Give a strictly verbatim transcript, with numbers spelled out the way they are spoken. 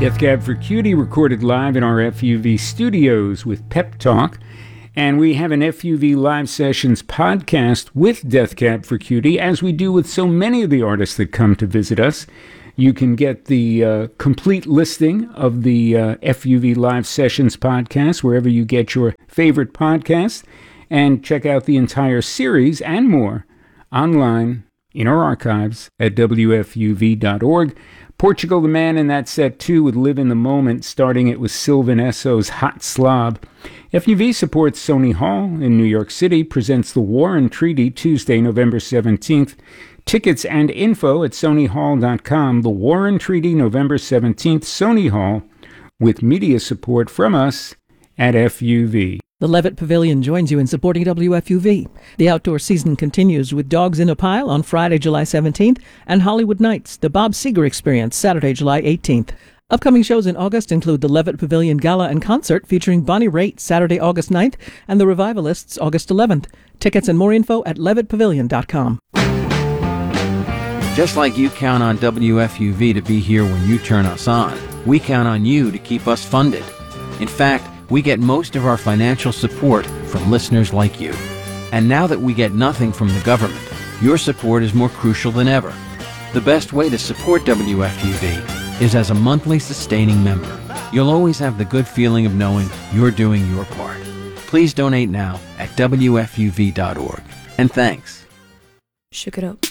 Death Cab for Cutie recorded live in our F U V studios with Pep Talk. And we have an F U V Live Sessions podcast with Death Cab for Cutie, as we do with so many of the artists that come to visit us. You can get the uh, complete listing of the uh, F U V Live Sessions podcast wherever you get your favorite podcast, and check out the entire series and more online in our archives at W F U V dot org. Portugal the Man in that set too would Live in the Moment, starting it with Sylvan Esso's Hot Slob. F U V supports Sony Hall in New York City, presents The Warren Treaty Tuesday, November seventeenth. Tickets and info at Sony Hall dot com. The Warren Treaty, November seventeenth, Sony Hall, with media support from us at F U V. The Levitt Pavilion joins you in supporting W F U V. The outdoor season continues with Dogs in a Pile on Friday, July seventeenth, and Hollywood Nights, the Bob Seger Experience, Saturday, July eighteenth. Upcoming shows in August include the Levitt Pavilion Gala and Concert featuring Bonnie Raitt, Saturday, August ninth, and the Revivalists, August eleventh. Tickets and more info at Levitt Pavilion dot com. Just like you count on W F U V to be here when you turn us on, we count on you to keep us funded. In fact, we get most of our financial support from listeners like you. And now that we get nothing from the government, your support is more crucial than ever. The best way to support W F U V is as a monthly sustaining member. You'll always have the good feeling of knowing you're doing your part. Please donate now at W F U V dot org. And thanks. Shook it up.